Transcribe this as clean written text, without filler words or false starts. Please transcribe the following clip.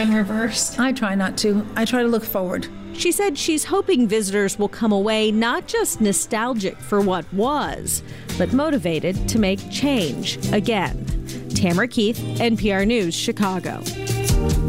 in reverse? I try not to. I try to look forward. She said she's hoping visitors will come away not just nostalgic for what was, but motivated to make change again. Tamara Keith, NPR News, Chicago.